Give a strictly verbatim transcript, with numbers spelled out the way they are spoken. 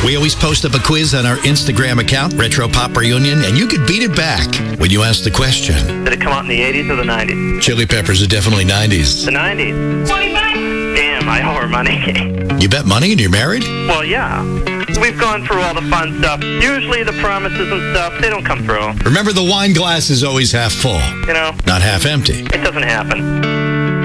We always post up a quiz on our Instagram account, Retro Pop Reunion, and you could beat it back when you ask the question. Did it come out in the eighties or the nineties? Chili Peppers are definitely nineties. The nineties. twenty bucks. Damn, I owe her money. You bet money and you're married? Well, yeah. We've gone through all the fun stuff. Usually the promises and stuff, they don't come through. Remember, the wine glass is always half full. You know? Not half empty. It doesn't happen.